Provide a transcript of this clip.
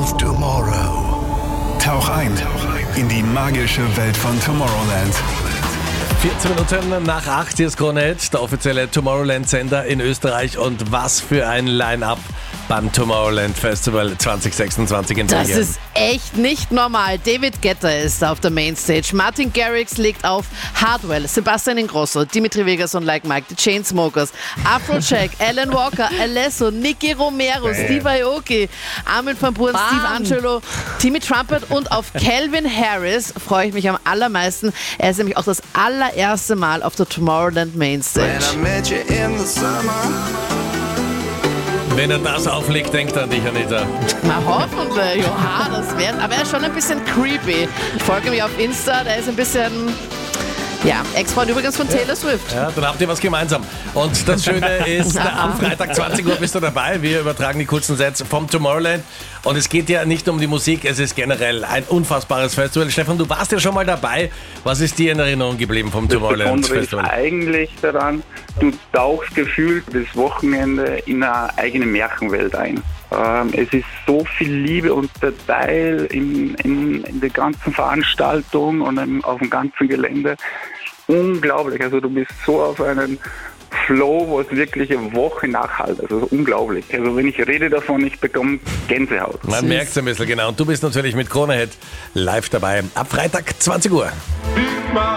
Tomorrow. Tauch ein in die magische Welt von Tomorrowland. 14 Minuten nach 8, hier ist Krone Hit, der offizielle Tomorrowland-Sender in Österreich. Und was für ein Line-Up beim Tomorrowland Festival 2026 in Belgien. Das ist echt nicht normal. David Guetta ist auf der Mainstage. Martin Garrix legt auf Hardwell, Sebastian Ingrosso, Dimitri Vegas und Like Mike, The Chainsmokers, Afrojack, Alan Walker, Alesso, Nicky Romero, Steve Aoki, Armin van Buuren, Steve Angelo, Timmy Trumpet und auf Calvin Harris freue ich mich am allermeisten. Er ist nämlich auch das allererste Mal auf der Tomorrowland Mainstage. Wenn er das auflegt, denkt er an dich, Anita. Na hoffentlich, oha, das wär's. Aber er ist schon ein bisschen creepy. Ich folge mir auf Insta, der ist ein bisschen... Ja, Ex-Freund übrigens von Taylor Swift. Ja, dann habt ihr was gemeinsam. Und das Schöne ist, am Freitag 20 Uhr bist du dabei. Wir übertragen die kurzen Sets vom Tomorrowland. Und es geht ja nicht um die Musik, es ist generell ein unfassbares Festival. Stefan, du warst ja schon mal dabei. Was ist dir in Erinnerung geblieben vom Tomorrowland Festival? Das eigentlich daran, du tauchst gefühlt das Wochenende in eine eigene Märchenwelt ein. Es ist so viel Liebe und Detail in der ganzen Veranstaltung und auf dem ganzen Gelände. Unglaublich. Also du bist so auf einen Flow, wo es wirklich eine Woche nachhält. Also unglaublich. Also wenn ich rede davon, ich bekomme Gänsehaut. Man merkt es ein bisschen, genau. Und du bist natürlich mit Krone Hit live dabei. Ab Freitag 20 Uhr.